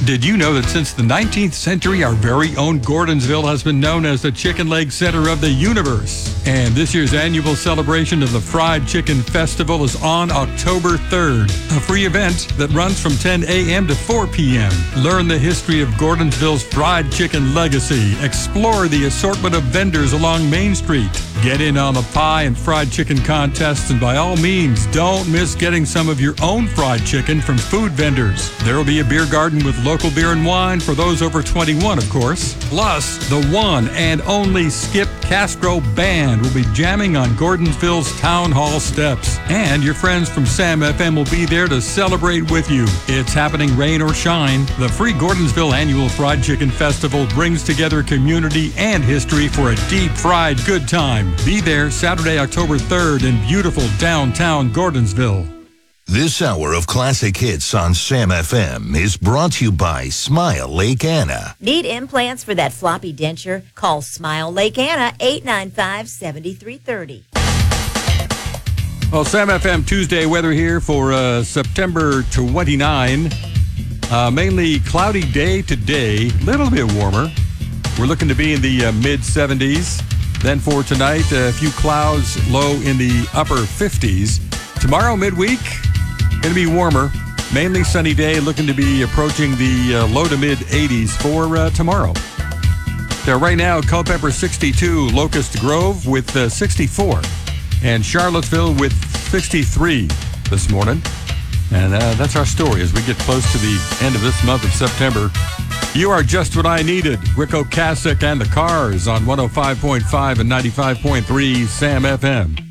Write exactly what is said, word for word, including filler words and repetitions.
Did you know that since the nineteenth century, our very own Gordonsville has been known as the chicken leg center of the universe? And this year's annual celebration of the Fried Chicken Festival is on October third, a free event that runs from ten a.m. to four p.m. Learn the history of Gordonsville's fried chicken legacy. Explore the assortment of vendors along Main Street. Get in on the pie and fried chicken contests, and by all means, don't miss getting some of your own fried chicken from food vendors. There will be a beer garden with local beer and wine for those over twenty-one, of course. Plus, the one and only Skip Castro Band will be jamming on Gordonsville's Town Hall steps. And your friends from Sam F M will be there to celebrate with you. It's happening rain or shine. The free Gordonsville Annual Fried Chicken Festival brings together community and history for a deep fried good time. Be there Saturday, October third in beautiful downtown Gordonsville. This hour of classic hits on Sam F M is brought to you by Smile Lake Anna. Need implants for that floppy denture? Call Smile Lake Anna, eight nine five, seven three three zero. Well, Sam F M Tuesday weather here for uh, September twenty-ninth. Uh, mainly cloudy day today, a little bit warmer. We're looking to be in the uh, mid seventies. Then for tonight, a few clouds, low in the upper fifties. Tomorrow, midweek, going to be warmer. Mainly sunny day, looking to be approaching the uh, low to mid eighties for uh, tomorrow. So right now, Culpeper sixty-two, Locust Grove with uh, sixty-four, and Charlottesville with sixty-three this morning. And uh, that's our story as we get close to the end of this month of September. You are just what I needed. Rick Ocasek and the Cars on one oh five point five and ninety-five point three Sam F M.